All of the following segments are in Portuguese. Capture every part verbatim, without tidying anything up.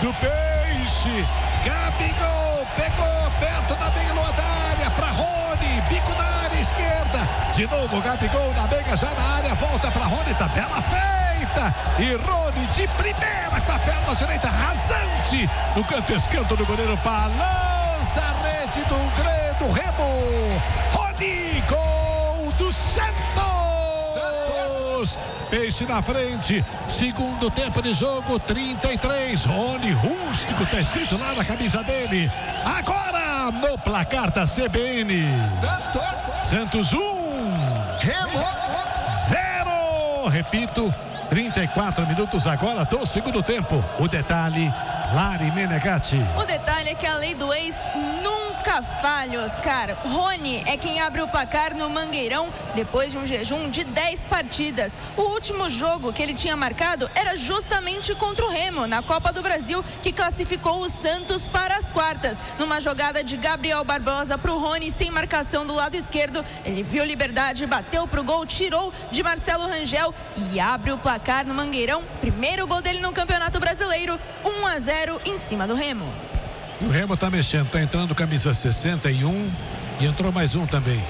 do Peixe. Gabigol pegou perto da meia da área para Rony, bico na área esquerda. De novo Gabigol na meia já na área, volta para Rony, tabela feita. E Rony de primeira com a perna direita rasante no canto esquerdo do goleiro balança a rede do Grêmio, do Remo. Rony, gol do Santos. Peixe na frente, segundo tempo de jogo, trinta e três. Rony Rústico, tá escrito lá na camisa dele. Agora no placar da C B N: Santos, Santos um, Remo zero. Repito, trinta e quatro minutos agora do segundo tempo. O detalhe, Lari Menegatti. O detalhe é que a lei do ex nunca falha, Oscar. Rony é quem abre o placar no Mangueirão depois de um jejum de dez partidas. O último jogo que ele tinha marcado era justamente contra o Remo, na Copa do Brasil, que classificou o Santos para as quartas. Numa jogada de Gabriel Barbosa para o Rony, sem marcação do lado esquerdo, ele viu liberdade, bateu pro gol, tirou de Marcelo Rangel e abre o placar no Mangueirão. Primeiro gol dele no Campeonato Brasileiro, um a zero em cima do Remo. E o Remo tá mexendo, tá entrando camisa sessenta e um e entrou mais um também.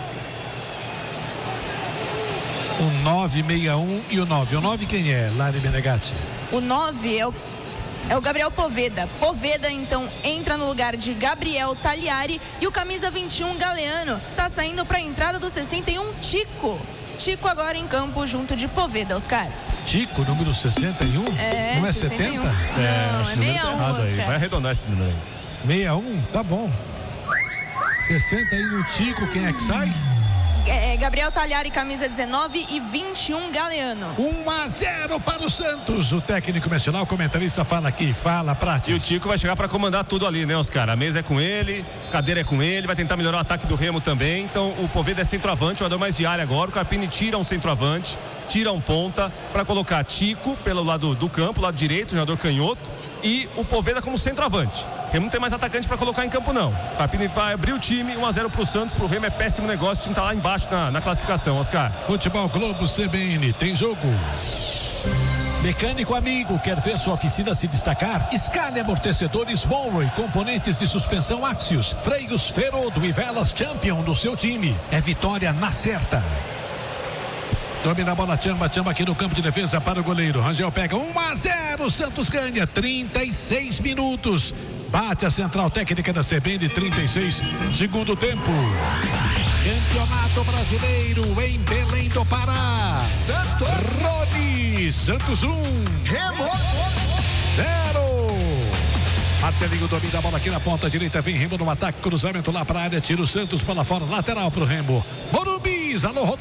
O nove sessenta e um e o nove. O nove quem é, Lari Menegatti? O nove é o, é o Gabriel Poveda. Poveda, então, entra no lugar de Gabriel Tagliari e o camisa vinte e um, Galeano, tá saindo para a entrada do sessenta e um, Tico. Tico agora em campo junto de Poveda, Oscar. Tico, número sessenta e um? É, não é sessenta e um. setenta? Não, é, é sessenta e um, errado aí. Vai arredondar esse número aí. sessenta e um? Tá bom. sessenta e um, Tico, quem é que sai? É, Gabriel Tagliari, camisa dezenove, e vinte e um, Galeano. um a zero para o Santos. O técnico nacional, o comentarista fala aqui, fala prática. E o Tico vai chegar para comandar tudo ali, né, Oscar? A mesa é com ele, a cadeira é com ele, vai tentar melhorar o ataque do Remo também. Então o Poveda é centroavante, o jogador mais de área agora. O Carpini tira um centroavante, tira um ponta para colocar Tico pelo lado do campo, lado direito, jogador canhoto, e o Poveda como centroavante. O Remo não tem mais atacante para colocar em campo, não. O Carpini vai abrir o time, um a zero pro Santos. Pro Remo é péssimo negócio, o time tá lá embaixo na, na classificação, Oscar. Futebol Globo C B N, tem jogo. Mecânico amigo, quer ver sua oficina se destacar? Scania Amortecedores Monroe, componentes de suspensão Axios, freios Ferodo e velas Champion do seu time. É vitória na certa. Domina a bola, Tchamba, Tchamba aqui no campo de defesa para o goleiro. Rangel pega um a zero, Santos ganha, trinta e seis minutos. Bate a central técnica da C B N, trinta e seis, segundo tempo. Campeonato Brasileiro em Belém do Pará. Santos. Rony, Santos um. Remo zero. Marcelinho domina a bola aqui na ponta direita, vem Remo no ataque, cruzamento lá para a área, tira o Santos, bola fora, lateral para o Remo. Morumbis, alô, Rodrigo.